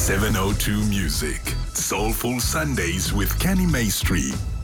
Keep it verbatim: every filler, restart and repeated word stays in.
seven oh two Music. Soulful Sundays with Kenny Maestri.